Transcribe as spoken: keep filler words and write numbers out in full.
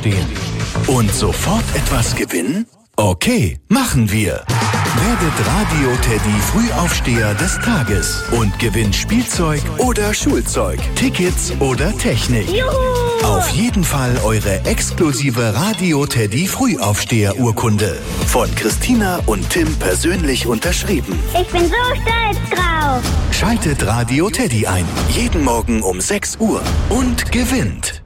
aufstehen. Und sofort etwas gewinnen? Okay, machen wir. Werdet Radio Teddy Frühaufsteher des Tages und gewinnt Spielzeug oder Schulzeug, Tickets oder Technik. Juhu! Auf jeden Fall eure exklusive Radio Teddy Frühaufsteher-Urkunde. Von Christina und Tim persönlich unterschrieben. Ich bin so stolz drauf. Schaltet Radio Teddy ein. Jeden Morgen um sechs Uhr und gewinnt.